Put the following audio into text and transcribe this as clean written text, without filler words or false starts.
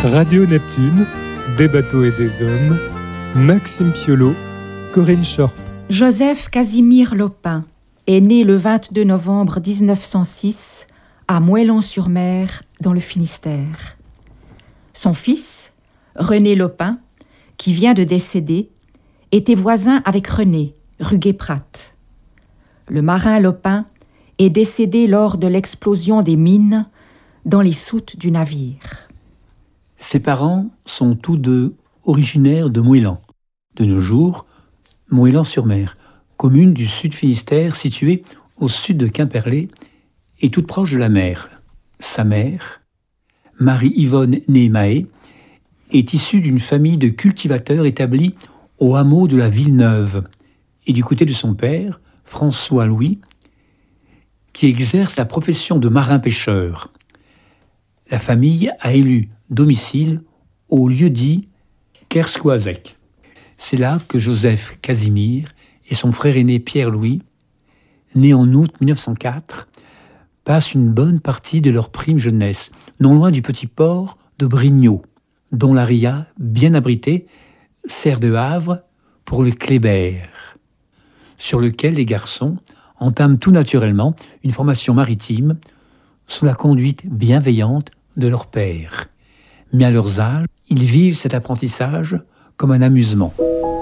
Radio Neptune, des bateaux et des hommes, Maxime Piolo, Corinne Schorp. Joseph Casimir Lopin est né le 22 novembre 1906 à Moëlan-sur-Mer, dans le Finistère. Son fils, René Lopin, qui vient de décéder, était voisin avec René, rue Guéprat. Le marin Lopin est décédé lors de l'explosion des mines dans les soutes du navire. Ses parents sont tous deux originaires de Moëlan. De nos jours, Moëlan-sur-Mer, commune du sud Finistère située au sud de Quimperlé et toute proche de la mer. Sa mère, Marie-Yvonne née Mahé, est issue d'une famille de cultivateurs établis au hameau de la Villeneuve, et du côté de son père, François-Louis, qui exerce la profession de marin-pêcheur. La famille a élu domicile au lieu-dit Kerscoazec. C'est là que Joseph Casimir et son frère aîné Pierre-Louis, nés en août 1904, passent une bonne partie de leur prime jeunesse, non loin du petit port de Brignot, dont la ria, bien abritée, sert de havre pour le Kléber, sur lequel les garçons entament tout naturellement une formation maritime sous la conduite bienveillante de leur père. Mais à leurs âges, ils vivent cet apprentissage comme un amusement.